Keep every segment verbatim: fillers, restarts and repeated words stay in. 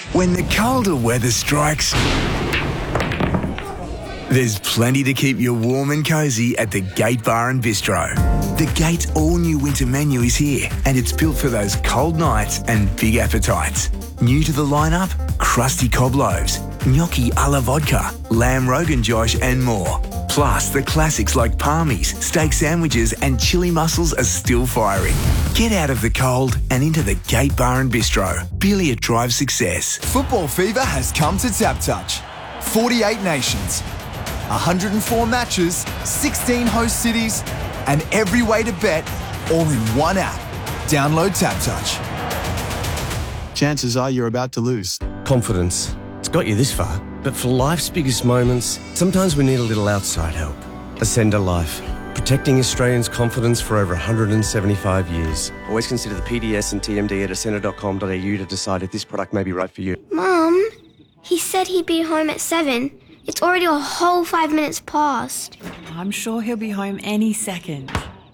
When the colder weather strikes, there's plenty to keep you warm and cosy at the Gate Bar and Bistro. The Gate's all-new winter menu is here, and it's built for those cold nights and big appetites. New to the lineup, crusty cob loaves, gnocchi a la vodka, lamb rogan josh and more. Plus, the classics like palmies, steak sandwiches and chili mussels are still firing. Get out of the cold and into the Gate Bar and Bistro. Billiard drives success. Football fever has come to TapTouch. forty-eight nations, one hundred four matches, sixteen host cities, and every way to bet, all in one app. Download TapTouch. Chances are you're about to lose. Confidence. It's got you this far. But for life's biggest moments, sometimes we need a little outside help. Ascender Life. Protecting Australians' confidence for over one hundred seventy-five years. Always consider the P D S and T M D at ascender dot com dot a u to decide if this product may be right for you. Mum, he said he'd be home at seven. It's already a whole five minutes past. I'm sure he'll be home any second.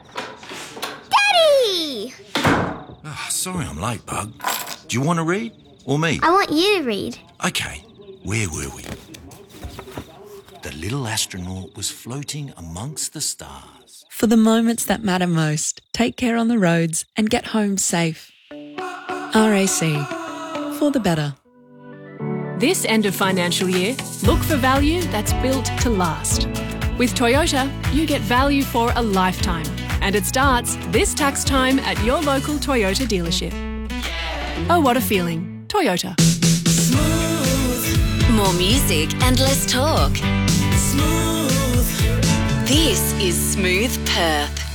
Daddy! Oh, sorry I'm late, Bug. Do you want to read? Or me? I want you to read. Okay, where were we? The little astronaut was floating amongst the stars. For the moments that matter most, take care on the roads and get home safe. R A C. For the better. This end of financial year, look for value that's built to last. With Toyota, you get value for a lifetime. And it starts this tax time at your local Toyota dealership. Oh, what a feeling. Toyota. Smooth. More music and less talk. Smooth. This is Smooth Perth.